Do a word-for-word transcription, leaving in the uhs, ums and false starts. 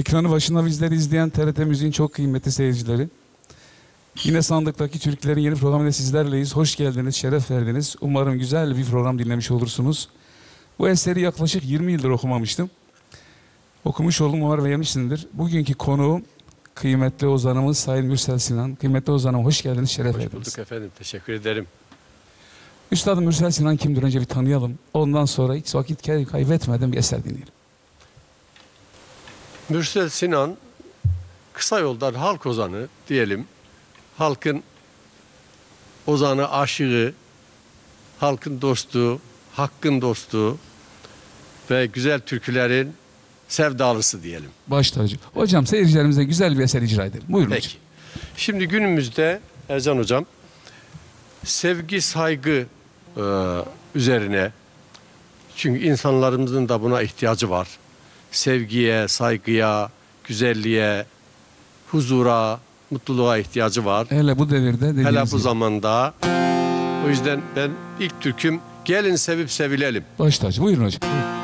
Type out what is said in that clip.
Ekranı başında bizleri izleyen T R T Müziğin çok kıymetli seyircileri. Yine sandıktaki Türklerin yeni programında sizlerleyiz. Hoş geldiniz, şeref verdiniz. Umarım güzel bir program dinlemiş olursunuz. Bu eseri yaklaşık yirmi yıldır okumamıştım. Okumuş oldum, umarım beğenmişsinizdir. Bugünkü konuğum kıymetli ozanımız Sayın Mürsel Sinan. Kıymetli ozanım, hoş geldiniz, şeref Hoş verdiniz. bulduk efendim, teşekkür ederim. Üstadım Mürsel Sinan kimdir? Önce bir tanıyalım. Ondan sonra hiç vakit kaybetmeden bir eser dinleyelim. Mürsel Sinan, kısa yoldan halk ozanı diyelim. Halkın ozanı, aşığı, halkın dostu, hakkın dostu ve güzel türkülerin sevdalısı diyelim. Baş tacı. Hocam seyircilerimize güzel bir eser icra edelim. Buyurun Peki. hocam. Şimdi günümüzde Ercan Hocam, sevgi, saygı e, üzerine, çünkü insanlarımızın da buna ihtiyacı var. Sevgiye, saygıya, güzelliğe, huzura, mutluluğa ihtiyacı var. Hele bu devirde dediğiniz Hele bu gibi. zamanda. O yüzden ben ilk türküm Gelin Sevip Sevilelim. Baş tacı. Buyurun hocam.